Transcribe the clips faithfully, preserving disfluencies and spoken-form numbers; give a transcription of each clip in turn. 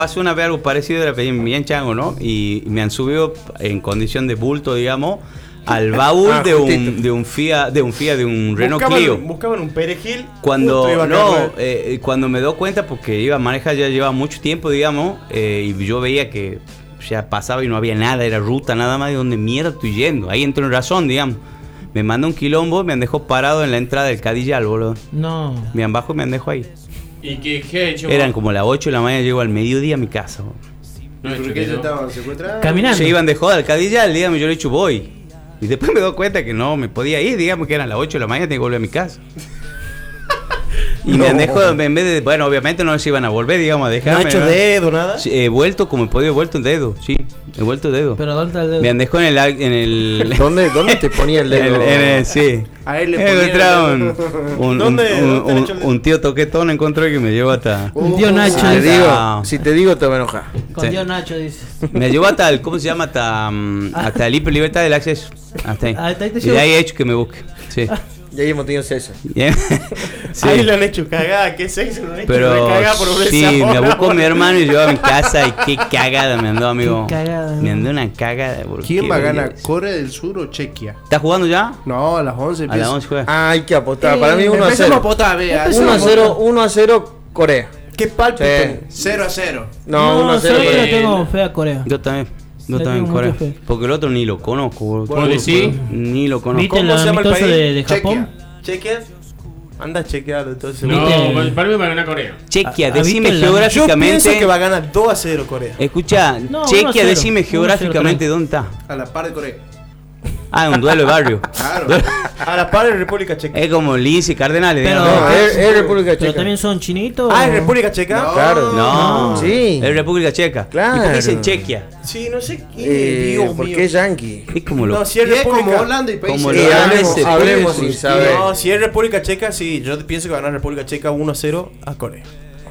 Pasó una vez algo parecido, era bien chango, ¿no? Y me han subido en condición de bulto, digamos, al baúl ah, de, un, de un Fiat, de un Fiat, de un Renault buscaban, Clio. Buscaban un perejil. Cuando no, eh, cuando me doy cuenta, porque iba a manejar ya lleva mucho tiempo, digamos, eh, y yo veía que ya pasaba y no había nada, era ruta nada más, de donde mierda estoy yendo. Ahí entró en razón, digamos. Me mandó un quilombo, me han dejado parado en la entrada del Cadillal, boludo. No. Me han bajado y me han dejado ahí. ¿Y qué, qué ha hecho? Eran como las ocho de la mañana, llego al mediodía a mi casa. No, ¿por qué se estaban secuestrados? Caminando. Se iban de joda al Cadillal, digamos, yo le he dicho voy. Y después me doy cuenta que no me podía ir, digamos que eran las ocho de la mañana, tengo que volver a mi casa. Y no. Me han dejado, en vez de, bueno, obviamente no se iban a volver, digamos, a dejarme. ¿No ha hecho ¿no? dedo, nada? Sí, he vuelto, como he podido, he vuelto en dedo, sí, he vuelto en dedo. ¿Pero dónde está el dedo? Me han dejado en el... En el ¿Dónde, ¿Dónde te ponía el dedo? En el, en el, sí. A él le ponía un, un, ¿Dónde, un, ¿dónde un, un tío toquetón encontró que me llevó hasta... Un tío Nacho. Si te digo, si te digo te va a enojar. Con sí. Tío Nacho, dice. Me llevó hasta el, ¿cómo se llama? Hasta, um, hasta el hiper libertad del acceso. Hasta ahí. Ah, y de ahí he hecho que me busque. Sí. Ya hemos tenido César. Yeah. Sí. Ahí lo han hecho cagada, ¿qué sexo? Lo han hecho pero cagada por sí, me buscó mi hermano y yo a mi casa y qué cagada me andó, amigo. Qué cagada. Me andó una cagada. ¿Quién va a ganar? ¿Corea del Sur o Chequia? ¿Estás jugando ya? No, a las once. A las once juega. Ah, hay que apostar. Eh, Para mí uno a cero. Empezamos a apostar, vea. uno a cero Corea. ¿Qué palpito? Sí. cero a cero. No, uno a cero. Yo le tengo fe a Corea. Yo también. Yo le también Corea. Porque el otro ni lo conozco. ¿Puedo decir? Ni lo conozco. ¿Viste el amistoso de, de Japón? Chequia. Anda chequeado entonces. No, para mí va a ganar Corea. Chequia, decime geográficamente. Yo pienso que va a ganar dos a cero Corea. Escucha, no, Chequia, decime geográficamente dónde está. A la par de Corea. Ah, un duelo de barrio. Claro. A la par de República Checa. Es como Lince y Cardenales. Pero no, es, es República Checa. Pero también son chinitos. Ah, ¿es República Checa? No, claro. No, sí. Es República Checa. Claro. ¿Y por qué dicen Chequia? Sí, no sé qué. Eh, Dios ¿Por mío. qué Yankee? Es como lo. No, si es y República. Es como Holanda y países. Como Sí, hablemos, se hablemos puede sin saber. No, si es República Checa, sí. Yo pienso que va a ganar República Checa uno a cero a Corea.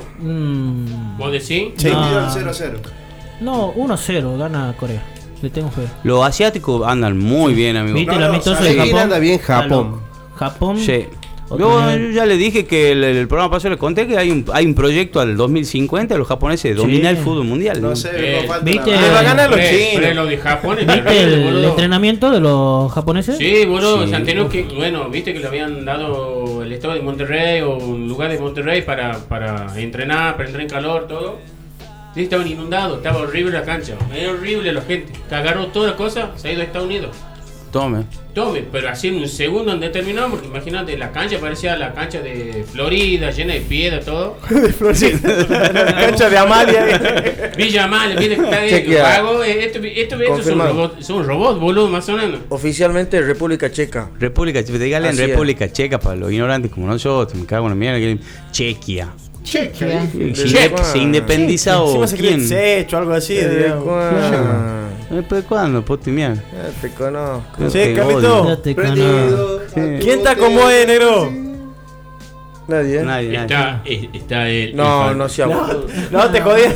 Mm. ¿Vos decís? Sí. No. cero a cero. No, uno a cero gana Corea. Le tengo fe. Los asiáticos andan muy bien, amigo. ¿Viste No, el no, amistoso sí, de Japón? anda bien Japón. Japón. Sí. Otro Yo nivel. ya le dije que el, el programa pasado le conté que hay un, hay un proyecto al dos mil cincuenta de los japoneses de dominar el fútbol mundial. No ¿no? sé, Eh, no falta ¿viste? nada. Le va a ganar los Pero- chinos. Pero lo de Japón es ¿Viste terrible, el, boludo. entrenamiento de los japoneses? Sí, boludo, Sí. se han tenido que, bueno, viste que le habían dado el estado de Monterrey o un lugar de Monterrey para, para entrenar, para entrar en calor, todo. Sí, estaban inundados, estaba horrible la cancha, era horrible la gente. Cagaron toda la cosa, se ha ido a Estados Unidos. Tome. Tome, pero así en un segundo han determinado, porque imagínate, la cancha parecía la cancha de Florida, llena de piedra, todo. De Florida. La cancha de Amalia. Villa Amalia, mire que está Chequea. pago, esto, esto, esto son Confirmado. robots, son robots, boludo, más o menos. Oficialmente República Checa. República Checa, dígale en Así es. República Checa para los ignorantes como nosotros, me cago en la mierda. que- Chequia. Chequia. Se, Checa. se independiza o Encima se cree quién. secho, algo así. Eh, digamos. cuá- ¿Después de cuándo? Puto y mierda. Ya te conozco. Sí, Te Carlito. odio. Ya te conozco. ¿Quién está con vos, eh, negro? Nadie. ¿eh? Nadie, nadie. Está, eh, está el. No, el- no se boludo. No, te jodí.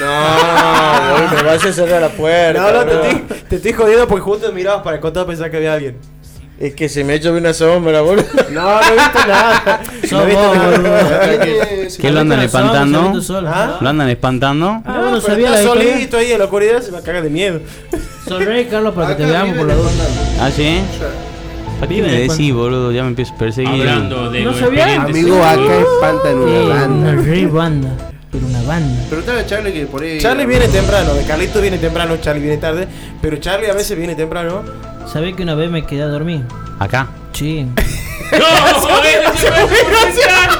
No, boludo, me vas a cerrar la puerta. No, no, te boludo. estoy, te estoy jodiendo porque justo mirabas para el costado pensar que había alguien. Es que se me ha hecho una sombra, boludo. No, no viste nada. Sos No viste vos, nada. boludo. ¿Qué lo andan espantando? ¿Ah? ¿Lo andan espantando? Ah, No, bueno, pero sabía la está historia. solito ahí en la oscuridad, se me caga de miedo. Sonreí, Carlos, para que te veamos por la duda. ¿Ah, sí? ¿Para qué Vive me de decís, espanto. boludo? Ya me empiezo a perseguir. Hablando de ¿No los sabía? expedientes Amigo, secretos. acá espantan una Eh, una banda. re banda. Pero una banda. Preguntale a Charlie que por ahí. Charlie viene temprano, de Carlito viene temprano, Charlie viene tarde, pero Charlie a veces viene temprano. ¿Sabés que una vez me quedé a dormir? Acá. Sí. ¡No! ¡Eso se puede pronunciar!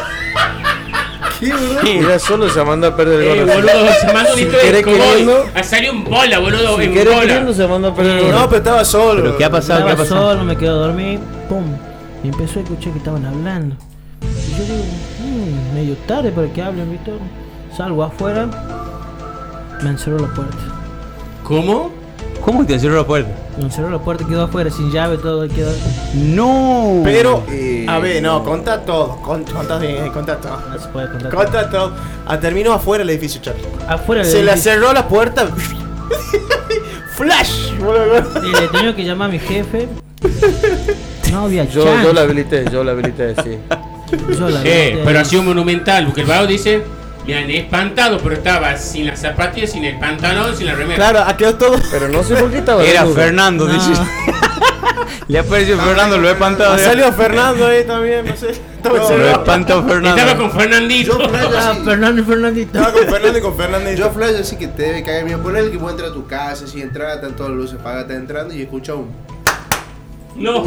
Mira, solo se manda a perder Eh, el gol. boludo, se manda un Si hito de querés cowboy. queriendo- Ah, salió en bola, boludo, Si en querés bola. queriendo se manda a perder el Eh, gol. No, pero estaba solo. ¿Pero qué ha pasado? ¿Qué ha Estaba pasado? solo, me quedé a dormir. Pum. Y empezó a escuchar que estaban hablando. Y yo digo, mmm, medio tarde para que hablen, Víctor. Salgo afuera. Me encerró la puerta. ¿Cómo? ¿Cómo te cerró la puerta? Me encerró la puerta, quedó afuera sin llave, todo quedó. No. Pero, Eh, a ver, no, contá todo. Con- Contá bien, contá todo. No se puede contar. Contá todo. Ah, terminó afuera el edificio, Charlie. Afuera Se del le edificio. cerró la puerta. ¡Flash! boludo. Y le tenía que llamar a mi jefe. No había Yo, chance. yo la habilité, yo la habilité, sí. Yo la Eh, verdad, pero ha sido monumental, porque el vago dice Me han espantado, pero estaba sin las zapatillas, sin el pantalón, sin la remera. Claro, ha quedado todo. Pero no sé por qué estaba Era desnudo. Fernando, No. dice. Le apareció Fernando, lo he espantado. Ha salido Fernando ahí también, no sé. Estaba No, en Lo he serio. espantado Fernando. Estaba con Fernandito. Yo flash Ah, así. Fernando y Fernandito. Estaba con Fernando y con Fernandito. Yo flash así que te debe caer miedo. Poner que vos entras a tu casa, si entras, están todas las luces apagadas, estás entrando y escuchas un. No.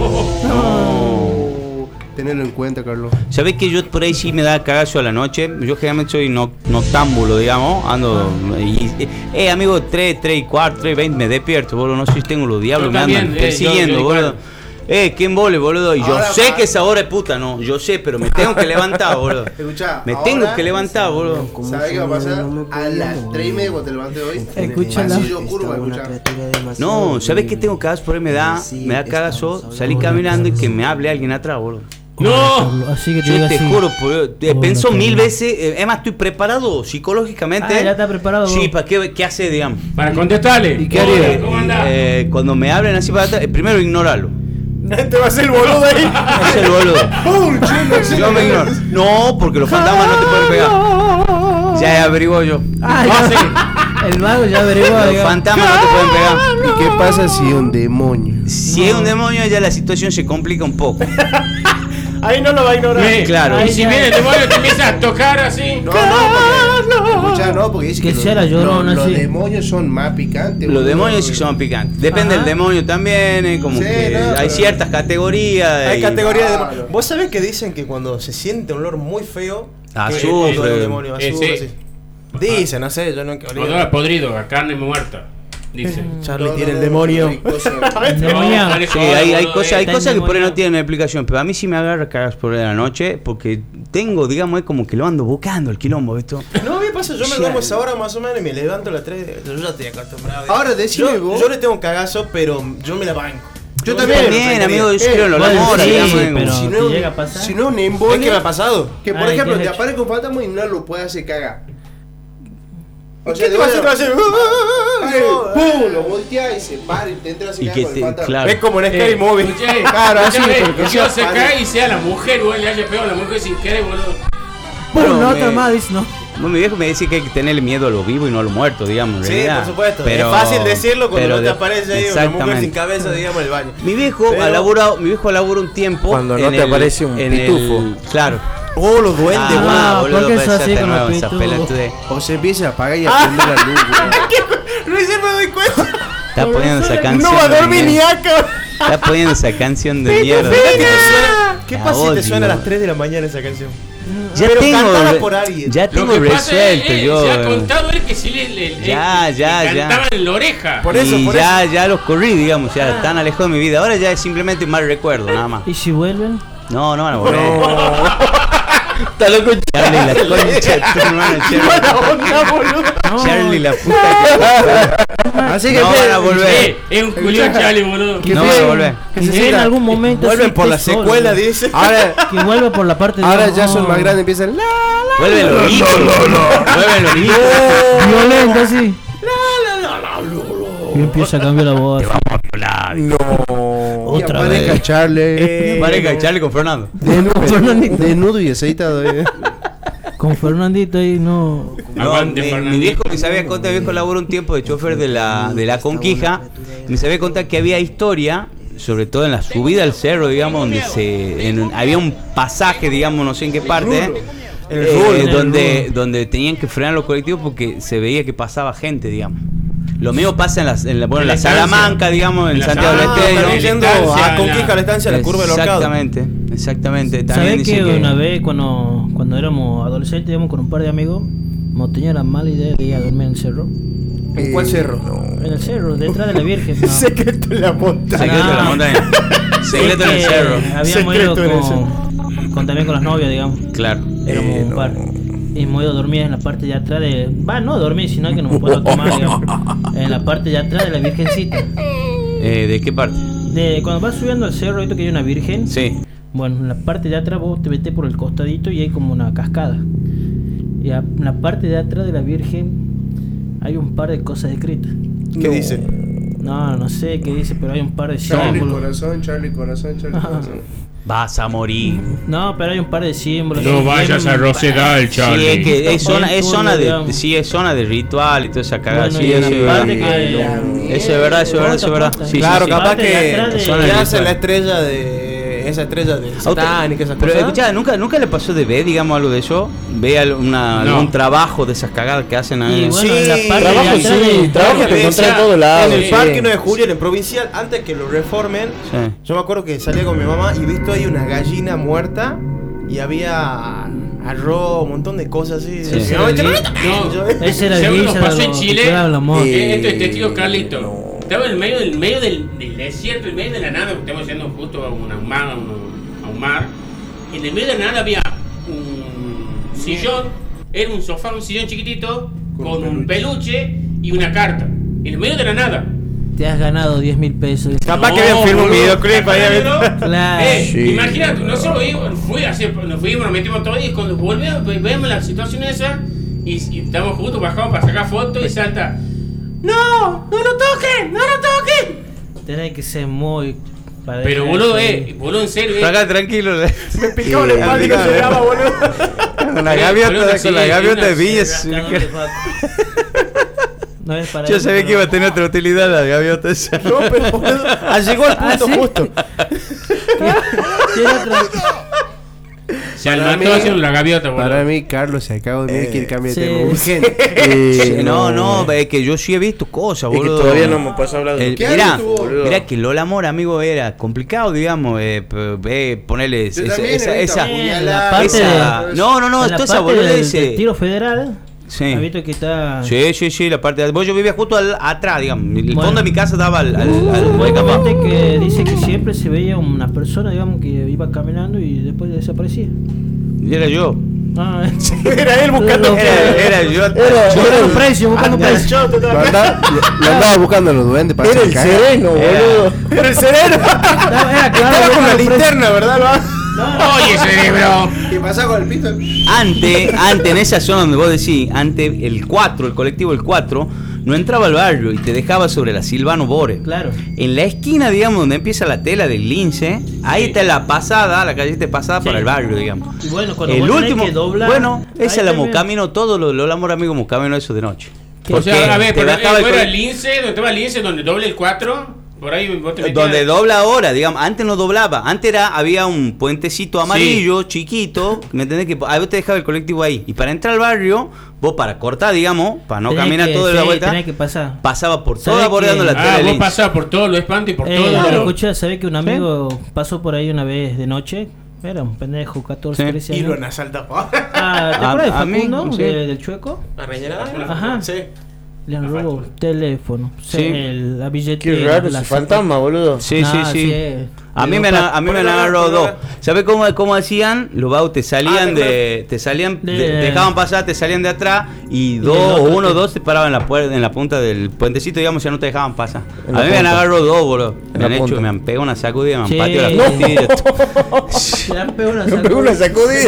Oh, tenerlo en cuenta, Carlos. ¿Sabés que yo por ahí sí me da cagazo a la noche? Yo generalmente soy no, noctámbulo, digamos. Ando. Y, eh, amigo, tres, tres y cuarto, tres y veinte me despierto, boludo. No sé si tengo los diablos, Yo me también, andan eh, persiguiendo, yo- yo boludo. igual. Eh, ¿quién vole, boludo? Y yo Ahora sé va. que esa hora es puta, no. Yo sé, pero me tengo que levantar, boludo. Escuchá, Me ahora, tengo que levantar, boludo. ¿sabes qué va a pasar? A las tres y media cuando te levantes hoy. Escúchala. Pasillo oscuro, va a escuchar. No, ¿sabés qué tengo cagazo? Por ahí me da, me da cagazo salir caminando y que me hable alguien atrás, boludo. No. Así que te Yo diga te así. juro, por, eh, Hola, pensó Carlos. mil veces. eh, Además, estoy preparado psicológicamente. Ah, ya está preparado. Sí, vos. ¿para qué, qué hace, digamos? Para contestarle. ¿Y qué Hola, haría? ¿Cómo andás? Eh, cuando me hablen así para atrás, eh, primero ignorarlo. Te va a hacer el boludo ahí. Es el boludo. Yo me ignoro. No, porque los fantasmas no te pueden pegar. Ya averiguo yo. Ah, Ah, ya. sí. El vago ya averiguó. Los digamos. fantasmas no te pueden pegar. ¿Y qué pasa si es un demonio? Si es un demonio, ya la situación se complica un poco. Ahí no lo va a ignorar. Ve, Claro. Y si viene el demonio te empieza a tocar así. No, no, porque. Escuchá, no, porque dice Que que, sea los, la Llorona, los, sí. los demonios son más picantes. Los boludo. demonios sí son picantes. Depende Ajá. del demonio también, eh, como Sí, que no, hay pero- ciertas categorías. Hay y- categorías de Claro. demonio. ¿Vos sabés que dicen que cuando se siente un olor muy feo, Azufre. que es cuando el demonio Eh, azufre, sí. sí. Dicen, no sé, yo no que Olor a podrido, a carne muerta. Dice. Charlie No, no, tiene el no, demonio. hay cosas- Endemoniado. No, dale, Sí, joder, hay, hay boludo, cosas, hay eh. cosas que por ahí no endemoniado. tienen explicación, pero a mí sí me agarra cagas por ahí de la noche porque tengo, digamos, es como que lo ando buscando el quilombo, ¿viste? No, a mí pasa, yo me Ya. duermo esa hora más o menos y me levanto a las tres. Yo ya estoy acostumbrado. Ahora, decime yo, vos. yo le tengo cagazo, pero yo me la banco. Yo también. También, amigo, yo Eh, creo en los bueno, amores, sí, digamos. eh, pero- Si ¿te no, llega a pasar? si no, un ¿Es embolio. que me ha pasado? Que por Ay, ejemplo ¿qué te has aparezca un fantasma y no lo puede hacer cagar. O ¿Qué te de va a hacer? Te va a verdad, hacer. ay, No, ¡pum! Lo voltea y se para y te entra así Y con que el te- fantasma. claro. Es como en Scary Eh, Movie. escuché, Claro, así, escuchame, pero que que sea se padre. cae y sea la mujer, güey, le haya pegado a la mujer sin querer, boludo. Pum, Bueno, no, me- otra más, dice, no. Bueno, mi viejo me decía que hay que tenerle miedo a lo vivo y no a lo muerto, digamos. en Sí, realidad. por supuesto. Pero- es fácil decirlo cuando pero no te de- aparece ahí una mujer exactamente. sin cabeza, digamos, en el baño. Mi viejo Pero- ha laburado, mi viejo labura un tiempo. Cuando no en te el- aparece un en pitufo. el- claro. Oh, los duendes, Ah, güey. Ah, boludo, ¿por qué pero sos esa así te con los nueva, esa pitufos? pelotudez. O se empieza a apagar y a prender la luz. güey. Recién me doy cuenta. Está poniendo esa canción. No va a de dormir ni mierda. acá. Está poniendo esa canción de mierda. Mirá que te suena- ¿Qué La pasa si te odio. suena a las tres de la mañana esa canción? Ya Pero tengo, cantada re- por alguien. ya Lo tengo que pasa resuelto es, eh, yo. se ha eh. contado él que sí le, le, le- Ya, le ya, ya. cantaban en la oreja. Por eso, y por ya, eso. ya los corrí, digamos, ya están alejados de mi vida. Ahora ya es simplemente un mal recuerdo, nada más. ¿Y si vuelven? No, no van a volver. Está loco Charlie, la concha de tu hermano, Charlie. Charlie, la puta que... Así que No van a Fede, volver. Eh, es un culión Charlie, boludo. que No Fede- van a volver. que Que se en sienta- algún momento Vuelven sí por la esté solo. secuela, dice. Ahora, Que vuelva por la parte de ahora no, ya son no. más grandes, empiezan. La, la, Vuelven los hijos. Vuelven los hijos. Violento así. Y empieza a cambiar la voz. no. Y Otra aparezca vez. Charlie. Eh, Pareja Charlie con Fernando. Desnudo, Fernandito. desnudo y aceitado. eh. Con Fernandito ahí no. No, Aguante, mi, mi Fernandito. viejo me sabía contar, mi viejo laburó un tiempo de chofer de la, de la Conquija. Me sabía contar que había historia, sobre todo en la subida al cerro, digamos, donde se en un- había un pasaje, digamos, no sé en qué parte, En el eh, rulo. En el donde, rulo. donde tenían que frenar los colectivos porque se veía que pasaba gente, digamos. Lo mismo pasa en la, en la, bueno, en En la la estancia. Salamanca, digamos, en En la Santiago del Ah, Estero. también yendo Estancia, a Conquija, la- la estancia, la curva del horcado. Exactamente, exactamente. También ¿Sabés dice que una vez cuando, cuando éramos adolescentes íbamos con un par de amigos? No tenía la mala idea de ir a dormir en el cerro. ¿En cuál cerro? En el cerro, detrás de la Virgen. No. Secreto en la montaña. Secreto de la Ah. montaña. Secreto en el Es que cerro. Habíamos Secreto en el ido con, con también con las novias, digamos. Claro. Éramos Eh, un no. par. Y hemos ido a dormir en la parte de atrás de. Va, no dormir, sino que nos podemos tomar, digamos. En la parte de atrás de la Virgencita. Eh, ¿De qué parte? De, cuando vas subiendo al cerro, visto que hay una Virgen. Sí. Bueno, en la parte de atrás vos te metés por el costadito y hay como una cascada. Y a- en la parte de atrás de la Virgen hay un par de cosas escritas. ¿Qué dice? No, no sé qué dice, pero hay un par de Charlie símbolos. corazón, Charlie corazón, Charlie Ajá. corazón. vas a morir. No, pero hay un par de símbolos. No Sí, vayas bien- a Rosedal, Sí, Charlie. es que es zona, es Bien zona turbio, de, digamos. sí, es zona de ritual y toda esa cagada. Bueno, Sí, y eso es en la verdad. parte que- Eso es verdad, eso es verdad, eso es verdad. Posta, Sí, Claro, sí, sí. capaz Parte de que atrás de- que Zona de hace ritual. la estrella de. Esa estrella de A usted- satánica, esas Pero cosas. escuchá, ¿nunca, ¿nunca le pasó de ver, digamos, algo de eso? Ve al- una, No. algún trabajo de esas cagadas que hacen ahí. Y bueno, Sí, en la parte Trabajo de atrás sí, de- trabajo Claro, que encontré en decía, todos lados. En el sí. Parque nueve de Julio, en el provincial, antes que lo reformen, Sí. yo me acuerdo que salía con mi mamá y visto ahí una gallina muerta y había arroz, un montón de cosas así. Sí. Mi mamá, "Chanolita". No. Yo- Ese era el Según nos guisa pasó de en los Chile, que cuidaban los montes. Eh, Esto es testigo Carlito. Estaba en el medio del medio del, del desierto, en medio de la nada, porque estamos yendo justo a, una, mar, a, un, a un mar. En el medio de la nada había un sillón, era un sofá, un sillón chiquitito, con, un peluche y una carta. En el medio de la nada. Te has ganado diez mil pesos. Capaz No, que habían filmado un boludo, videoclip ahí. ¿no? Claro. Eh, Sí. Imagínate, nosotros íbamos, fui a hacer- nos fuimos, nos metimos todos y cuando volvemos, ve- vemos la situación esa y, y estamos juntos, bajamos para sacar fotos y salta. ¡No! ¡No lo toquen! ¡No lo toquen! Tenés que ser muy. para Pero dejar boludo, eso. eh, boludo en serio, eh. Acá tranquilo. Me picaba la espalda y no llegaba, boludo. Con la Eh, gaviota, boludo, con sí, la gaviota una- de villas. Rascador de Paco. No es para Yo eso, sabía que pero- iba a tener otra utilidad la gaviota esa. No, pero boludo, ah, llegó al punto ¿Ah, sí? justo. Tiene otra- Se Para almató mí- haciendo la gaviota, boludo. Para mí, Carlos se acaba de ver que cambie de sí. tema urgente. Eh, Sí, no, no, es que yo sí he visto cosas, Es que boludo. todavía no hemos pasado a hablar de El- ¿Qué mirá, año tuvo? mirá que Lola Mora, amigo, era complicado, digamos, eh, p- eh, ponerle Yo esa, también esa, he visto esa, apuñalar, en la parte esa- de- no, no, no, en la toda esa parte boluda del- ese. del tiro federal. Sí. ¿Has visto que está? Sí, sí, sí, la parte de vos, yo vivía justo al- atrás, digamos. El Bueno. fondo de mi casa daba al, al, al Supuestamente que dice que siempre se veía una persona, digamos, que iba caminando y después desaparecía. Y era yo. Ah, Era él buscando. Era, era yo. Era, buscando precio, buscando precio. Lo andaba, lo andaba buscando los duendes para era el hacer cagar. sereno, boludo. Era el sereno. Estaba, era claro, Estaba con la buscando precio. linterna, ¿verdad? Oye, cerebro. ¿Qué pasa con el pito? Antes, antes, en esa zona donde vos decís, antes el cuatro, el colectivo el cuatro, no entraba al barrio y te dejaba sobre la Silvano Bore. Claro. En la esquina, digamos, donde empieza la tela del lince, ahí Sí. está la pasada, la calle de pasada Sí. para el barrio, digamos. Y bueno, cuando El vos tenés último, que doblar, bueno, ese ahí la también. mocamino, todo lo, lo amor amigo mocamino eso de noche. O sea, Porque a ver, te pero bajaba el fuera cole- el lince, donde estaba el lince, donde doble el cuatro, por ahí vos te metías. Donde dobla ahora, digamos, antes no doblaba, antes era, había un puentecito amarillo, chiquito, ¿me entendés? Que ahí vos te dejaba el colectivo ahí. Y para entrar al barrio, vos para cortar, digamos, para no Tenés caminar que- toda la sí, vuelta, tenés que pasar. pasaba por ¿Sabés toda bordeando que- la tela Ah, del vos lince. pasás por todo lo espanto y por Eh, todo no, lo... escuché, ¿sabés que un amigo pasó por ahí una vez de noche? Era un pendejo, catorce, Sí. trece Y años. lo asalta. Ah, ¿te A- acuerdas de a mí, Facundo? sí. de- del Chueco? ¿A rellenar? Ajá. Sí. Le han robado teléfono, Sí. el- la billetera. Qué raro la ese fantasma, boludo. Sí, Nah, sí, sí. sí. A mí Pero me, pa- han- a mí me han ponelo, agarrado ponelo. dos. ¿Sabes cómo, cómo hacían? Los bau te salían Ah, te de. Te salían. De- te dejaban pasar, te salían de atrás. Y del dos, o otro uno o te- dos te paraban en la, puerta, en la punta del puentecito, digamos, ya no te dejaban pasar. En A la mí me han punta. agarrado dos, boludo. En Me han la hecho, punta. me han pegado una sacudida, me han Sí. pateado la No. costilla. Le han pegado una Me pegó una sacudida.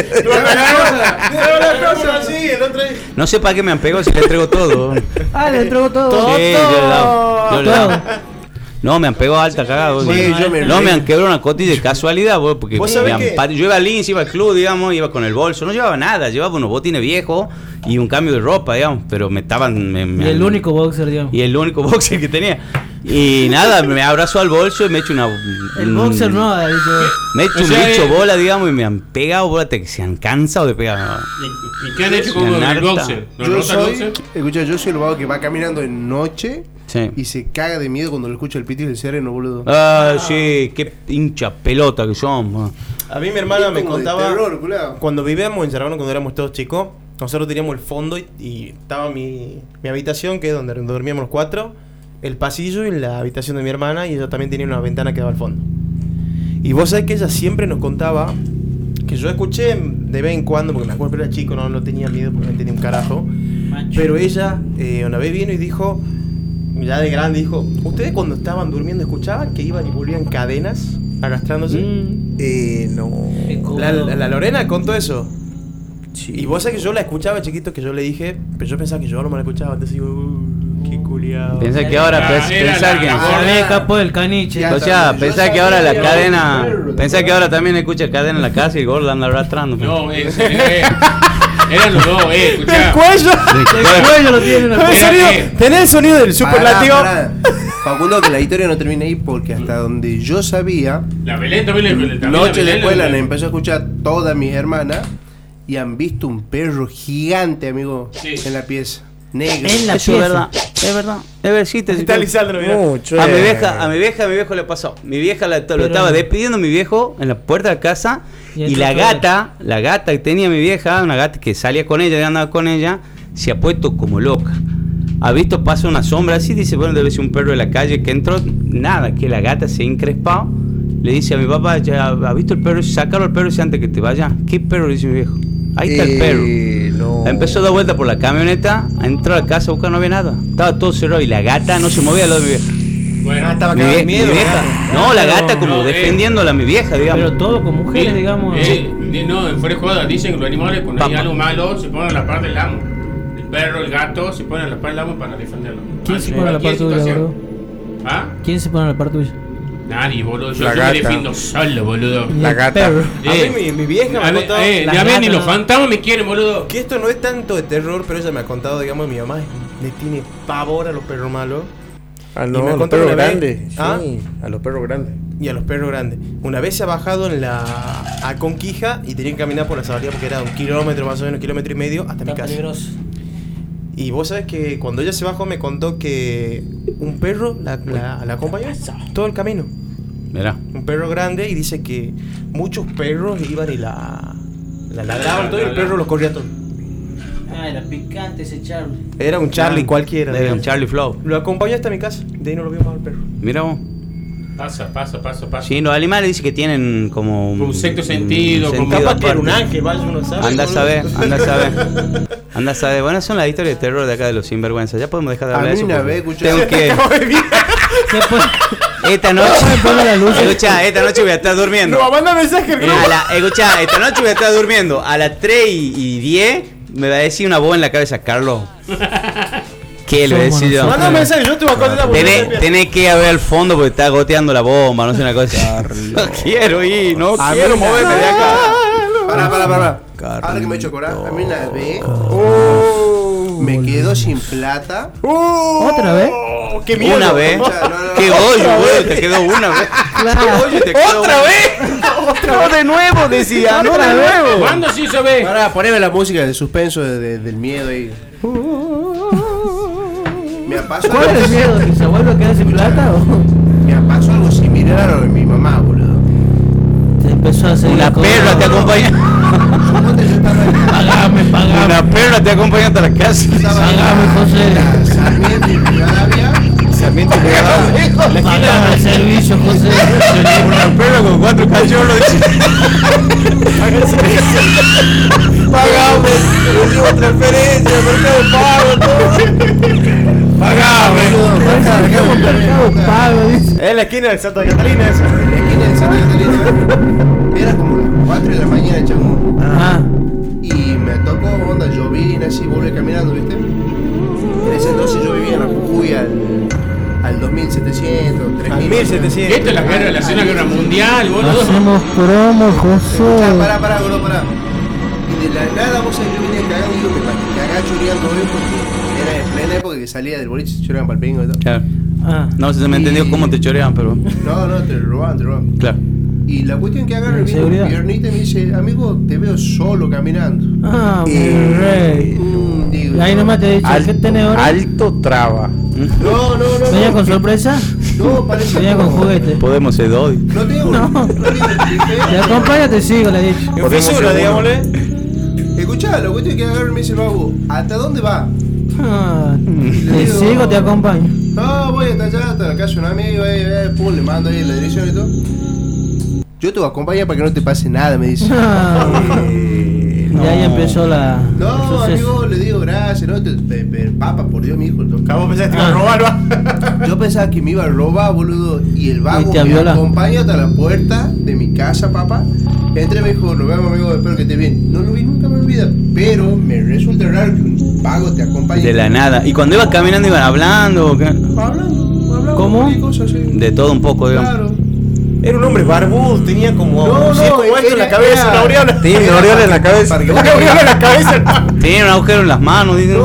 la cosa así, el otro ahí. No sé para qué me han pegado si le entrego todo. Ah, le entregó todo. Sí, yo le daba, yo le Todo. daba. No, me han pegado alta cagada. boludo. Sí, yo me- No me han quebrado una costilla de casualidad, boludo, porque ¿Vos me sabés han qué? pat- yo iba al Lince, iba al club, digamos, iba con el bolso, no llevaba nada, llevaba unos botines viejos y un cambio de ropa, digamos, pero me estaban... me- me Y el han- único boxer, digamos. Y el único boxer que tenía. Y nada, me abrazo al bolso y me echo una... El un- boxer no, ha dicho. Me echo O un sea, bicho eh, bola, digamos, y me han pegado, bola, te- que se han cansado de pegar. ¿Y, y qué han hecho con Una el narta. boxer? ¿No Yo rota el soy, boxer? escucha, yo soy el vago que va caminando en noche Sí. y se caga de miedo cuando le escucha el pito del sereno, boludo. Ah, sí, qué hincha pelota que son. boludo. A mí mi hermana Es me como de contaba. terror, culao. Cuando vivíamos en Sarabano, cuando éramos todos chicos, nosotros teníamos el fondo y, y estaba mi, mi habitación, que es donde dormíamos los cuatro, el pasillo y la habitación de mi hermana, y ella también tenía una ventana que daba al fondo. Y vos sabés que ella siempre nos contaba, que yo escuché de vez en cuando, porque me acuerdo que era chico, no, no tenía miedo porque no tenía un carajo, Macho. pero ella eh, una vez vino y dijo, ya de grande, dijo, ¿ustedes cuando estaban durmiendo escuchaban que iban y volvían cadenas arrastrándose? Mm, Eh, no. qué cómodo. La, la- la Lorena contó eso. Sí. Y vos sabés que yo la escuchaba chiquito, que yo le dije, pero yo pensaba que yo no me la escuchaba. Entonces digo, uh, Qué culiado. Pensá que ahora, Ah, pens- era pensar la- que. la- Se me escapó el caniche. Ya. O sea, Yo pensá que ahora la sabía, cadena. perro, Pensá ¿no? que ahora también escucha cadena en la casa y el gordo anda arrastrando. No, eh, eh, eran los dos, eh, El escuchá. cuello. El cuello lo tiene. El una- sonido- eh. ¿Tenés el sonido del superlativo? Pará, pará. Facundo, que la historia no termina ahí porque hasta donde yo sabía, La Belén también le también la noche de Belén escuela le- le empezó a escuchar todas mis hermanas y han visto un perro gigante, amigo, Sí. en la pieza. Negro. En la Eso es pieza. verdad, es verdad. Es verdad, sí, te Está Lisandro, mira. Mucho. A mi eh. vieja, a mi vieja, a mi viejo le pasó. Mi vieja la- lo Pero- estaba despidiendo mi viejo en la puerta de la casa Y y, entró la todo gata, la gata que tenía mi vieja, una gata que salía con ella y andaba con ella, se ha puesto como loca. Ha visto pasa una sombra así, dice, bueno, debe ser un perro de la calle que entró, nada, que la gata se ha encrespado. Le dice a mi papá, ya ha visto el perro, sácalo al perro y dice antes que te vaya. ¿Qué perro? Dice mi viejo. Ahí está el perro. Eh, no. Empezó a dar vuelta por la camioneta, entró a la casa a buscar, no había nada. Estaba todo cerrado y la gata no se movía al lado de mi vieja. Bueno, Ah, estaba Mi, cagado vie- de mi miedo. vieja. No, la gata como No, eh. defendiéndola a mi vieja, digamos. Pero todo con mujeres, eh, digamos. eh, eh, no, fuera de joda, dicen que los animales cuando hay Papá. algo malo se ponen a la par del amo. El perro, el gato se ponen a la par del amo para defenderlo. ¿Quién Ah, se en pone a la cualquier parte tuya, situación. boludo? ¿Ah? ¿Quién se pone a la parte tuya? Nadie, boludo. Yo, La yo me gata. defiendo solo, boludo. Y La el gata. perro. A Eh, mí mi, mi vieja me a ha mí, contado eh, la ya ven, gata ni los no. fantasmas me quieren, boludo. que esto no es tanto de terror, pero ella me ha contado, digamos, mi mamá le tiene pavor a los perros malos Ah, Y no, me a los contó perros una vez- grandes. ¿Ah? Sí, a los perros grandes. y a los perros grandes. Una vez se ha bajado en la a Conquija y tenía que caminar por la salida porque era un kilómetro más o menos, kilómetro y medio hasta mi Está casa. peligroso. Y vos sabés que cuando ella se bajó me contó que un perro la, la, la acompañó todo el camino. Mirá. Un perro grande y dice que muchos perros iban y la, la ladraban todo y el perro los corría todo. Ah, era picante ese Charlie. Era un Charlie cualquiera. Era un digamos. Charlie Flow. Lo acompañó hasta mi casa. De ahí no lo vio más al perro. Mira vos. Pasa, pasa, pasa, pasa. Sí, los animales dicen que tienen como Un sexto sentido, como- Capaz que era un aparte. ángel, vaya uno sabe. Anda a boludo. saber, anda a saber. Anda a saber. Bueno, son las historias de terror de acá de los sinvergüenzas. Ya podemos dejar de A hablar mí de eso. una porque vez escuché- Tengo que. ¿Qué fue? Esta noche. Ponme la luz. Escucha, esta noche voy a estar durmiendo. No, manda mensaje al grupo. A la, escuchá, esta noche voy a estar durmiendo. A las tres y diez me va a decir una voz en la cabeza, Carlos. ¿Qué le voy a decir yo? Manda un mensaje, yo te voy a contestar. porque no Tenés, te- tenés que ir a ver al fondo porque está goteando la bomba, no sé una cosa. No quiero ir, no A quiero mí moverme de acá. Pará, pará, pará. Carlito. Ahora que me he hecho corar, a mí una vez Oh, me quedo sin plata. ¿Otra vez? oh, qué miedo. Una vez. O sea, no, no, Qué no. hoyo, güey, te quedó una vez. Claro. Qué hoyo, te quedó ¿Otra una. vez? No, de nuevo, decía, no de nuevo. ¿Cuándo se hizo ve? Pará, poneme la música de suspenso de- de- del miedo ahí. Me pasó ¿Cuál es el miedo? ¿Que se vuelve a quedar sin plata o Me pasó algo similar a lo de mi mamá, boludo. te empezó a hacer Una perra te acompaña. Suponte yo estaba en la- Pagame, pagame. Una perra te acompaña hasta la casa. estaba en Pagame, la- José. en la Sarmiento y Rivadavia. Sarmiento y Rivadavia. Pagame el servicio, José. Una perra con cuatro cachorros. Pagame. Última transferencia, mercado pago, todo. Pagame. Mercado Pago, dice. Es la esquina del Santa Catalina eso. En la esquina del Santa Catalina. Era como las cuatro de la mañana, chamo. Ajá. Y me tocó onda llovina, así, volví caminando, ¿viste? En ese entonces yo vivía en la Jujuy al, al dos mil setecientos, tres mil. Al mil setecientos. Esto es la guerra, la Segunda Guerra Mundial, boludo. Hacemos promo, Escuchá, José. pará, pará, boludo, pará. Y de la nada vos sabés, yo venía cagando y digo, me cagaba chureando hoy porque era en plena época que salía del boliche, choreaban para el pingo y todo. Claro. Ah. No sé si me entendió cómo te choreaban, pero. No, no, te lo robaban, te lo robaban. Claro. Y la cuestión que agarra viene Seguridad. un piernita y me dice, amigo, te veo solo caminando. Ah, mi Y- rey. Mm, digo, Y ahí no, nomás te he dicho, ¿qué tenés ahora? Alto traba. No, no, no. ¿Venía no, con que- sorpresa? No, parece Venía con juguete. Podemos ser dos. No tengo. No. No tengo. Te acompaña, te sigo, le he dicho. En fisura, digámosle. Escuchá, la cuestión que agarra y me dice el vago, ¿hasta dónde va? Ah, te sigo, te acompaño. No, voy hasta allá, hasta la casa de un amigo, eh, eh, pum, le mando ahí la dirección y todo. Yo te voy a acompañar para que no te pase nada, me dice. Ah, Eh, y ahí empezó la. el No, suceso. amigo, le digo gracias, no, te, pe- pe- papa, por Dios, mi hijo. no. Acabo pensaste que iba a robar, va. Yo pensaba que me iba a robar, boludo, y el vago Y te me viola. acompaña hasta la puerta de mi casa, papá. Entré y me dijo, nos vemos, amigo, espero que esté bien. No lo vi, nunca me olvida, pero me resulta raro que un vago te acompaña. De la nada. Y cuando ibas caminando iban hablando. ¿O qué? Hablando, hablando. ¿Cómo? cualquier cosa así. De todo un poco, digamos. Claro. Era un hombre barbudo, tenía como. No, sí, no, como esto en la era- cabeza, era- una aureola. Tiene una aureola en la cabeza. Para que Una aureola en la cabeza, hermano. Tenía un agujero en las manos, dicen.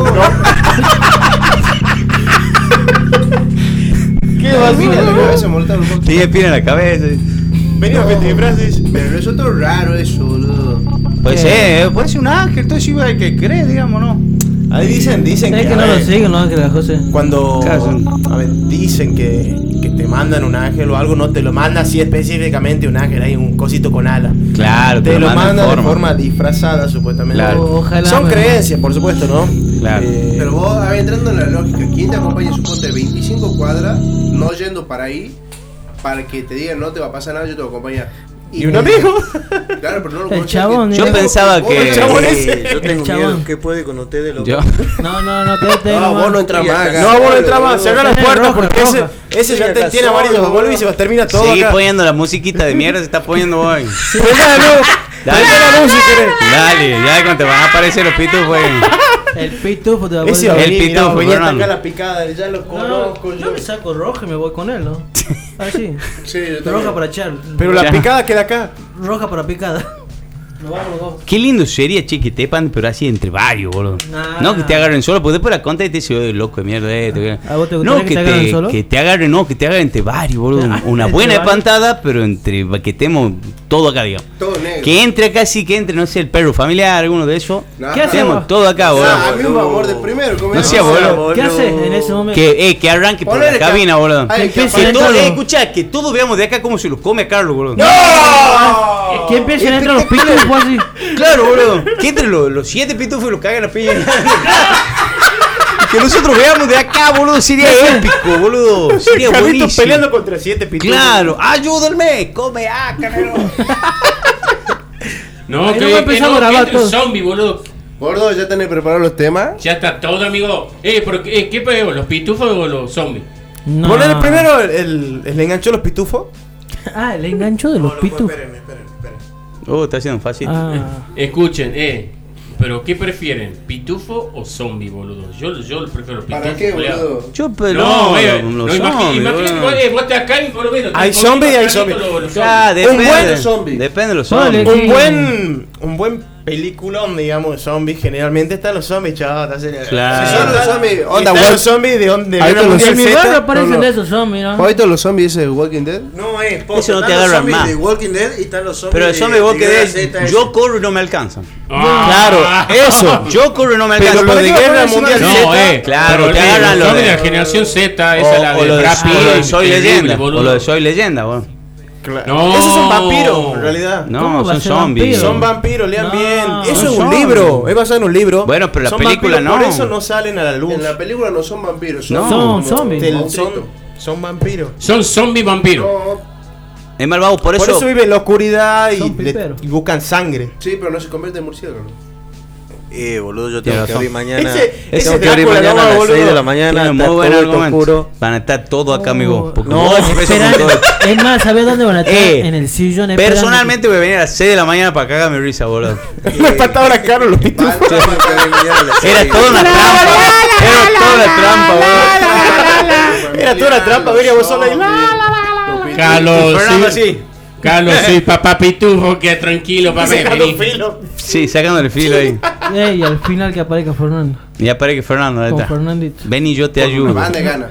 ¿Qué va a basura, la loco? cabeza molestando un poco. Tiene piel en la cabeza. Venía que te disfraces. Pero eso es todo raro eso, boludo. Puede ¿Qué? ser, puede ser un ángel, entonces iba el que cree, digamos, ¿no? Ahí dicen, dicen Es que a no lo ver, siguen, ¿no? Que la José. Cuando Claro. a ver, dicen que, que te mandan un ángel o algo, no te lo manda así específicamente un ángel, hay un cosito con ala. Claro, Te lo mandan mandan de forma. forma disfrazada, supuestamente. Claro. O- ojalá Son me- creencias, por supuesto, ¿no? Claro. Eh, Pero vos, a ver, entrando en la lógica, ¿quién te acompaña suponte veinticinco cuadras, no yendo para ahí, para que te digan no te va a pasar nada, yo te voy a acompañar? ¿Y un amigo? Claro, pero no lo El conocés, chabón, que- Yo Diego. pensaba vos- que- vos- El chabón Sí, ese. yo tengo El chabón. miedo. ¿Qué puede con ustedes, loco? Yo. No, no, no, quédate. No, nomás. vos no entras más acá. No, vos no entras más, se hagan las Tenés puertas roja, porque ese, roja. ese ya Sí, te, acá tiene solo, amarillo, boludo. vuelve y se va a terminar todo Seguí acá. poniendo la musiquita de mierda, se está poniendo hoy. Prende la luz, Dale. prende la luz si querés. Dale, ya cuando te van a aparecer los pitos, pues. El pitufo te va a Ese va a poner. El venir, mirá, pitufo, venía hasta Fernando. acá la picada, ya lo No, conozco yo yo. me saco roja y me voy con él, ¿no? Así. Sí, yo también. Roja para echar. Pero la Ya. picada queda acá. Roja para picada. Nos vamos los dos. Qué lindo sería, che, que te pan, pero así entre varios, boludo. Nah. No, que te agarren solo, porque después la conta y te dice, oye, loco de mierda, eh. te- ¿A vos te No, gustaría que te agarren solo? que te agarren, no, que te agarren entre varios, boludo. Ah, Una entre buena varios. espantada, pero entre que estemos todo acá, digamos. Todo negro. Que entre acá, sí, que entre, no sé, el perro familiar, alguno de esos. Nah. ¿Qué hace? Tenemos todo acá, Ah, boludo. a mí un amor de primero. ¿cómo No es? sea boludo. ¿Qué haces en ese momento? Que, eh, que arranque por Ponele la que- cabina, boludo. Ay, Que que empiece Que dentro todo, los- eh, escuchá, que todos veamos de acá cómo se los come a Carlos, boludo. Que empiecen a entrar los pitufos así. Claro, boludo. Que entre los, los siete pitufos y los cagan a piña. Que nosotros veamos de acá, boludo. Sería épico, boludo. Sería Carlitos buenísimo. peleando contra siete pitufos. Claro, ayúdenme. Come ah, canero. No, Ahí que, no que empezamos no, a que grabar entre un todo. zombie, boludo. Gordo, ¿ya tenés preparados los temas? Ya está todo, amigo. Eh, pero eh, ¿qué peor, los pitufos o los zombies? No. Ponele primero el, el, el enganchó los pitufos. Ah, el engancho de los pitufos. Esperen, esperen, esperen. Oh, está haciendo fácil. Ah. Escuchen, eh. ¿Pero qué prefieren? ¿Pitufo o zombie, boludo? Yo, yo prefiero pitufo. ¿Para qué, culiao. boludo? Yo, pero No, eh, los no, imagi- zombies, imagínate que boludo. vos, eh, vos estás acá y vos lo ves. Hay estás zombies y hay comiendo zombies. los- los Ya, zombies. depende. buen zombie. Depende de los Vale. zombies. Un Sí. buen, un buen peliculón, digamos, de zombies. Generalmente están los zombies, chaval. está serio. Claro. Si son los zombies, Onda, onda, están Walk- los zombies de, on- de Ahí Guerra están los Mundial En mi Z. barrio aparecen no, no. de esos zombies, ¿no? ¿Has visto los zombies ese de Walking Dead? No es, Eso no te están los agarran zombies más. de Walking Dead y están los zombies Pero el de- zombie vos de que Guerra des, Z, yo corro y no me alcanzan. Ah. Claro, eso. Yo corro y no me Pero alcanzan. lo ¿Para de qué me Guerra pones Mundial encima? No, Z, eh. claro, pero te eh, agarran los lo zombies de- de la generación Z, O, esa la o de lo de, Brad o lo de Pitt, Soy terrible, Leyenda. boludo. O lo de Soy Leyenda, boludo. Claro. No. Esos son vampiros, en realidad. No, ¿Cómo va a son ser zombies. vampiro? Son vampiros, lean No, bien. Eso son es un zombies. libro, es basado en un libro. Bueno, pero la Son película vampiros, no. Por eso no salen a la luz. En la película no son vampiros, son, No. Son como zombies. Del- monstruitos. son, son vampiros. Son zombie vampiros. No, Es malvado, por Por eso. eso viven en la oscuridad y, Son le- piperos. y buscan sangre. sí, pero no se convierte en murciélago. Eh, boludo, yo Tienes tengo que razón. abrir mañana. Ese- ese tengo que abrir Drácula, mañana no, a las boludo. seis de la mañana. Tiene Está muy buen todo argumento. oscuro. Van a estar todo acá, amigo. Porque No, vos empezás con esperan- todo. es más, ¿sabés dónde van a estar? Eh, En el sillón esperando. Personalmente voy a venir a las seis de la mañana para cagarme risa, boludo. No espantaba la cara los pitufos. Falta para que abrir mañana a las Era seis. toda una trampa. Era toda una trampa, boludo. Era toda la trampa, vería vos sola ahí. Los Carlos, Fernando sí. así. Carlos, soy papá pitufo, que tranquilo, papá. Sacando vení. filo. Sí, sacando el filo ahí. Ey, y al final que aparezca Fernando. Y aparece Fernando, ahí Con está. Fernandito. Ven y yo te Una ayudo. banda de ganas.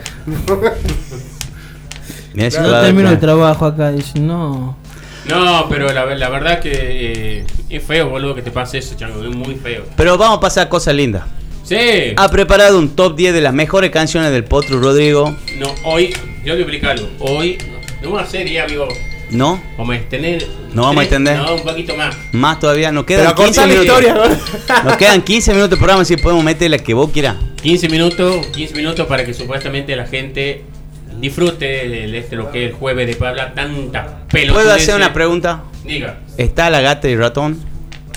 Mirá si Yo va a dar termino el plan. trabajo acá. Dice, no. No, pero la, la verdad que eh, es feo, boludo, que te pase eso, chango. Es muy feo. Pero vamos a pasar a cosas lindas. Sí. Ha preparado un top diez de las mejores canciones del Potro Rodrigo. No, hoy, yo voy a explicar algo. Hoy, no vamos a hacer ya, amigo. ¿No? Vamos a extender. No vamos a extender. No, un poquito más. Más todavía. Nos Pero quedan quince corta la minutos. historia, ¿no? Nos quedan quince minutos de programa. Si podemos meter la que vos quieras. quince minutos, quince minutos para que supuestamente la gente disfrute de, de este lo que es el jueves de hablar tanta pelota. ¿Puedo hacer una pregunta? Diga. ¿Está la gata y el ratón?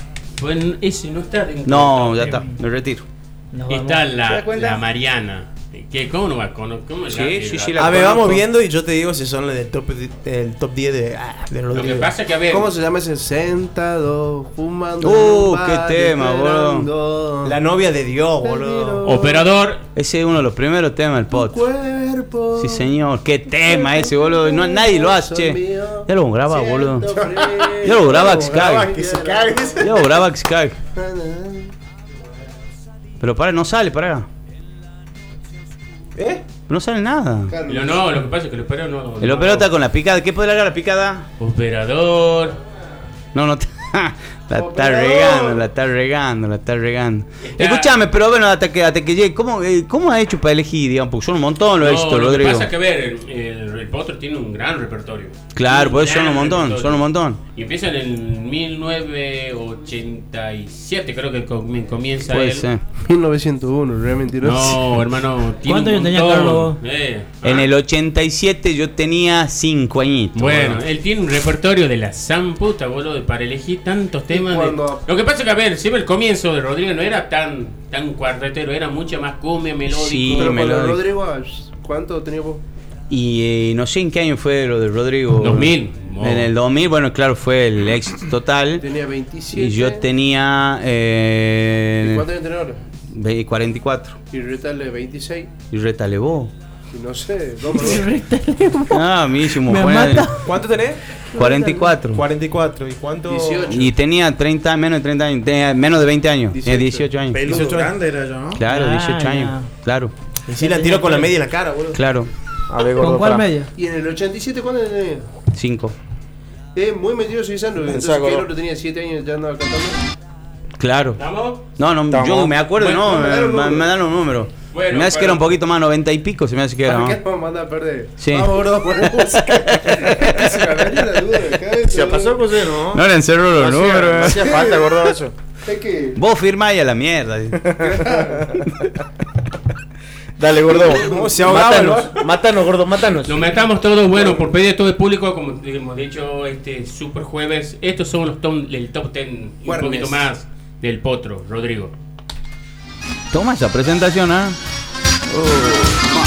Bueno, ese no está dentro. No, ya está. Me retiro. Nos vamos. Está ¿Te la, das cuenta? la Mariana, ¿Qué? ¿Cómo no va a conocer? Sí, sí, sí, la A ver, vamos conozco. viendo y yo te digo si son los del top, del top diez de, ah, de Lo que Rodrigo. pasa es que, a ver, ¿Cómo se llama ese? Sentado, fumando. Uh, en un qué bar, tema, esperando. La novia de Dios, boludo. operador, Ese es uno de los primeros temas del Tu pot. cuerpo. Sí, señor. Qué tema ese, boludo. No, nadie lo hace, che. Ya lo graba, boludo. Ya lo graba Sky. Que se cague. Ya lo graba Sky. Pero para, no sale, para. ¿Eh? No sale nada. pero no, lo que pasa es que el operador no. El no- operador está con la picada. ¿Qué puede largar la picada? Operador. No, no. La está Operador. regando, la está regando, la está regando. Está- Escúchame, pero bueno, hasta que, hasta que llegue, ¿cómo, eh, ¿cómo ha hecho para elegir? Digamos, porque son un montón los No, éxitos, lo que Rodrigo. pasa es que, a ver, el, el, el Potro tiene un gran repertorio. Claro, Un pues son gran un montón, repertorio. son un montón. Y empieza en el mil novecientos ochenta y siete, creo que com- comienza Puede él. ser. mil novecientos uno, re mentiroso. No, hermano, tiene ¿Cuántos un años tenía montón. Carlos vos? Eh, En ah. el ochenta y siete yo tenía cinco añitos. Bueno, boludo. él tiene un repertorio de la san puta, boludo, para elegir tantos temas. de- cuando- Lo que pasa es que, a ver, siempre el comienzo de Rodrigo no era tan tan cuartetero, era mucho más cumbia, melódico. Sí, Pero cuando melódico. Rodrigo, ¿cuánto tenía vos? Y eh, no sé en qué año fue lo de Rodrigo. dos mil. En el dos mil, bueno, claro, fue el éxito total. Tenía veintisiete. Y yo tenía ¿Y eh, cuánto años tenés ahora? ve- cuarenta y cuatro. Y Retale veintiséis. Y retale vos. Y no sé, dos más. Ah, mísimo. Me buena- mata. ¿Cuánto tenés? cuarenta y cuatro. cuarenta y cuatro. ¿Y cuánto? dieciocho. Y tenía treinta, menos de treinta años, tenía menos de veinte años, tenía dieciocho años. Peludo dieciocho años. grande era yo, ¿no? Claro, Ah, dieciocho ya. años, claro, Y sí la tiro con la media en la cara, boludo. claro, A ver, gordo, ¿Con cuál pará. media? Y en el ochenta y siete, ¿cuánto tenía? cinco. Eh, muy metido Suizano. Entonces, Pensá, que el gordo. otro tenía siete años y ya andaba cantando. Claro. ¿Estamos? No, no, Estamos. yo me acuerdo, Bueno, no, me me, dan un me- número. me dan los números. Bueno, me hace que pero- era un poquito más, noventa y pico, se me hace que era, ¿Para ¿no? qué vamos a mandar a perder? Sí. Vamos, gordo, poner música. Se me venía la duda de la cabeza, Se pasó boludo. José, ¿no? No le encerró los No hacía- no números. hacía falta, gordo, eso. Es que. Vos firmáis a la mierda. Dale, gordo. ¿Cómo se ahogaba el Mátanos, mátanos, gordo, mátanos. Lo metamos todos, bueno, por pedir de todo el público, como hemos dicho este super jueves. Estos son los top, el top ten y un Juernes. poquito más del Potro, Rodrigo. Toma esa presentación, ¿ah? Uh,